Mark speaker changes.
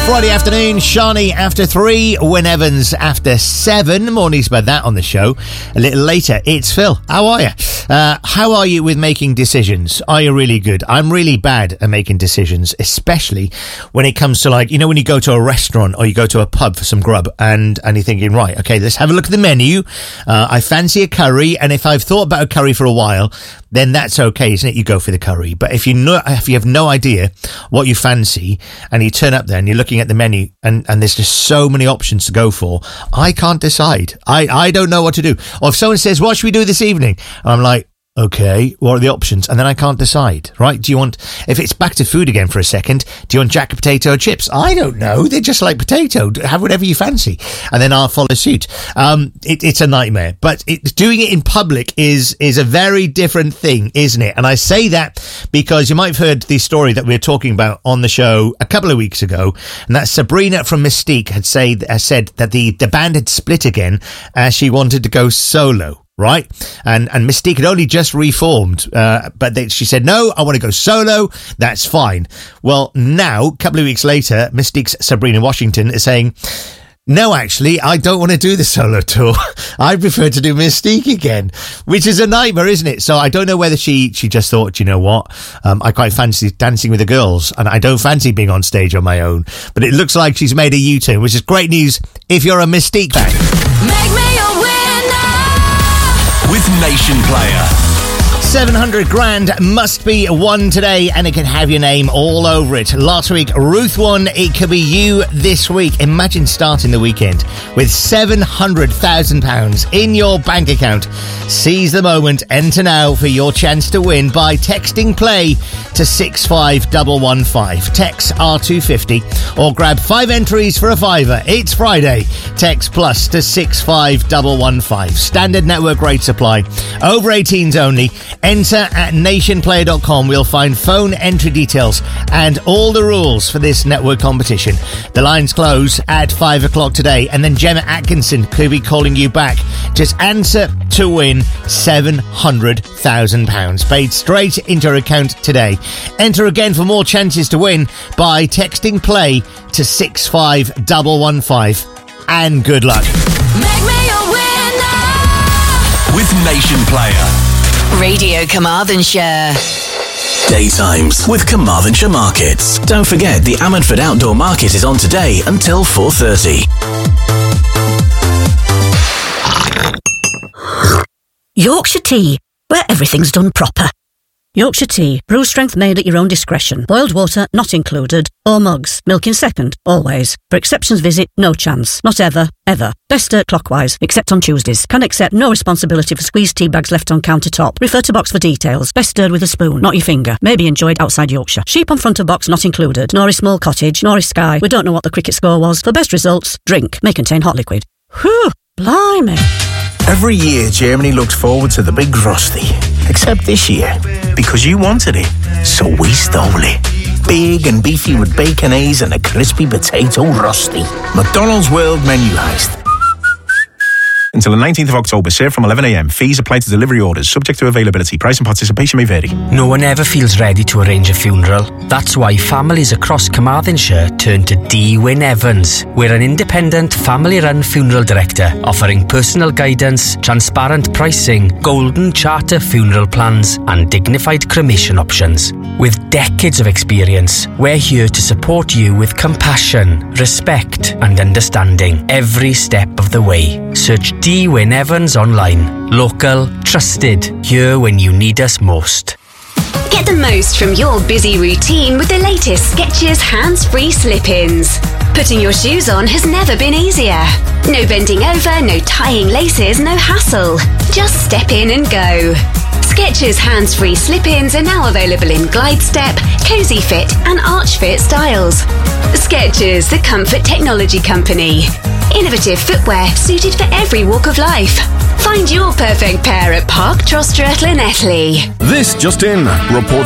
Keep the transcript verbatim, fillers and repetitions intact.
Speaker 1: Friday afternoon, Shani after three, Wyn Evans after seven. More news about that on the show. A little later, it's Phil. How are you? Uh, how are you with making decisions? Are you really good? I'm really bad at making decisions, especially when it comes to, like, you know, when you go to a restaurant or you go to a pub for some grub and, and you're thinking, right, okay, let's have a look at the menu. Uh, I fancy a curry, and if I've thought about a curry for a while, then that's okay, isn't it? You go for the curry. But if you know, if you have no idea what you fancy and you turn up there and you're looking at the menu and, and there's just so many options to go for, I can't decide. I, I don't know what to do. Or if someone says, what should we do this evening? And I'm like, okay, what are the options? And then I can't decide, right? Do you want, if it's back to food again for a second, do you want jacket potato chips? I don't know. They're just like potato. Have whatever you fancy. And then I'll follow suit. Um, it, it's a nightmare. But it, doing it in public is, is a very different thing, isn't it? And I say that because you might have heard the story that we were talking about on the show a couple of weeks ago. And that Sabrina from Mystique had say, uh, said that the, the band had split again as she wanted to go solo. Right? And and Mystique had only just reformed, uh, but they, she said, no, I want to go solo. That's fine. Well, now, a couple of weeks later, Mystique's Sabrina Washington is saying, no, actually, I don't want to do the solo tour. I prefer to do Mystique again, which is a nightmare, isn't it? So I don't know whether she, she just thought, you know what, um, I quite fancy dancing with the girls, and I don't fancy being on stage on my own. But it looks like she's made a U-turn, which is great news if you're a Mystique fan.
Speaker 2: Make me a winner
Speaker 3: with Nation Player.
Speaker 1: seven hundred grand must be won today, and it can have your name all over it. Last week, Ruth won. It could be you this week. Imagine starting the weekend with seven hundred thousand pounds in your bank account. Seize the moment. Enter now for your chance to win by texting play to six five one one five. Text R two fifty or grab five entries for a fiver. It's Friday. Text plus to six five one one five. Standard network rate supply. Over eighteens only. Enter at nation player dot com. We'll find phone entry details and all the rules for this network competition. The lines close at five o'clock today, and then Gemma Atkinson could be calling you back. Just answer to win seven hundred thousand pounds paid straight into your account today. Enter again for more chances to win by texting play to six five one one five. And good luck.
Speaker 2: Make me a winner
Speaker 3: with Nation Player.
Speaker 2: Radio Carmarthenshire.
Speaker 3: Daytimes with Carmarthenshire Markets. Don't forget, the Ammanford Outdoor Market is on today until four thirty.
Speaker 4: Yorkshire Tea, where everything's done proper. Yorkshire Tea, brew strength made at your own discretion. Boiled water not included. Or mugs. Milk in second, always. For exceptions visit, no chance. Not ever, ever. Best stirred clockwise, except on Tuesdays. Can accept no responsibility for squeezed tea bags left on countertop. Refer to box for details. Best stirred with a spoon, not your finger. May be enjoyed outside Yorkshire. Sheep on front of box not included. Norris Small Cottage, Norris Sky. We don't know what the cricket score was. For best results, drink. May contain hot liquid. Whew, blimey.
Speaker 5: Every year, Germany looks forward to the big Frosty. Except this year, because you wanted it, so we stole it. Big and beefy with baconaise and a crispy potato Rusty. McDonald's World Menu Heist. Until the nineteenth of October, served from eleven a.m. Fees apply to delivery orders, subject to availability. Price and participation may vary.
Speaker 6: No one ever feels ready to arrange a funeral. That's why families across Carmarthenshire turn to D. Wyn Evans. We're an independent, family-run funeral director, offering personal guidance, transparent pricing, golden charter funeral plans, and dignified cremation options. With decades of experience, we're here to support you with compassion, respect, and understanding every step of the way. Search D. Wyn Evans online. Local, trusted, here when you need us most.
Speaker 7: Get the most from your busy routine with the latest Skechers hands-free slip-ins. Putting your shoes on has never been easier. No bending over, no tying laces, no hassle. Just step in and go. Skechers hands-free slip-ins are now available in Glide Step, Cozy Fit and Arch Fit styles. Skechers, the comfort technology company. Innovative footwear suited for every walk of life. Find your perfect pair at Park Trostre Llanelli.
Speaker 8: This just in. Reports